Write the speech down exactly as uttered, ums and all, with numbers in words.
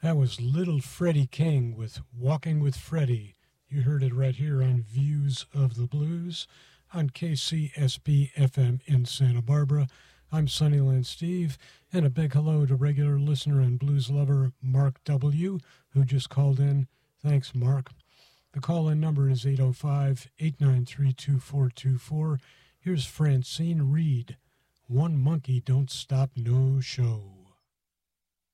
That was Little Freddie King with Walking with Freddie. You heard it right here on Views of the Blues on K C S B F M in Santa Barbara. I'm Sunnyland Steve, and a big hello to regular listener and blues lover Mark W., who just called in. Thanks, Mark. The call-in number is eight oh five, eight nine three, two four two four. Here's Francine Reed. One Monkey Don't Stop No Show.